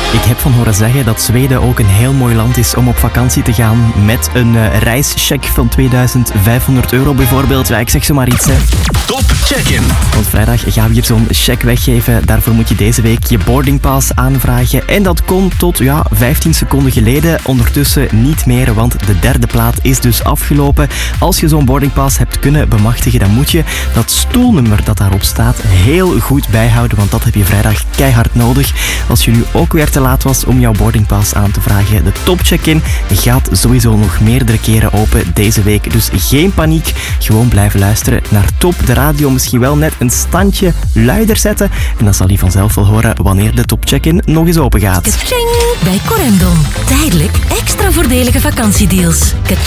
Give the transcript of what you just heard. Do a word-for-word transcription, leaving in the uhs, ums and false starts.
Ik heb van horen zeggen dat Zweden ook een heel mooi land is om op vakantie te gaan met een uh, reischeck van tweeduizend vijfhonderd euro bijvoorbeeld. Ja, ik zeg zo maar iets, hè. Top check-in. Want vrijdag gaan we hier zo'n check weggeven. Daarvoor moet je deze week je boardingpass aanvragen. En dat kon tot ja, vijftien seconden geleden. Ondertussen niet meer, want de derde plaat is dus afgelopen. Als je zo'n boardingpass hebt kunnen bemachtigen, dan moet je dat stoelnummer dat daarop staat heel goed bijhouden, want dat heb je vrijdag keihard nodig. Als je nu ook weer te laat was om jouw boardingpass aan te vragen, de Top Check-in gaat sowieso nog meerdere keren open deze week. Dus geen paniek, gewoon blijven luisteren naar Top. De radio misschien wel net een standje luider zetten en dan zal je vanzelf wel horen wanneer de Top Check-in nog eens open gaat. Kaching! Bij Corendon. Tijdelijk extra voordelige vakantiedeals. Kaching!